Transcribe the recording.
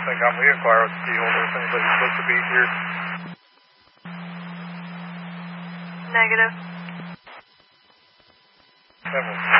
CENTCOM, we inquire with the key holder if anybody's supposed to be here. Negative. 7.